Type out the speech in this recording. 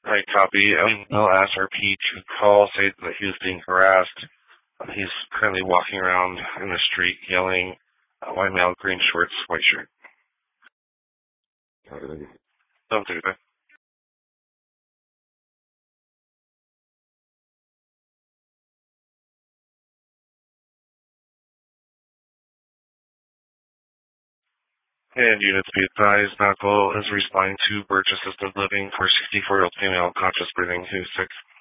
Right, copy. I'll ask RP to call, say that he was being harassed. He's currently walking around in the street yelling, white male, green shorts, white shirt. Don't do that. And units be advised, medical is responding to Birch Assisted Living for 64-year-old female, conscious breathing, who's sick.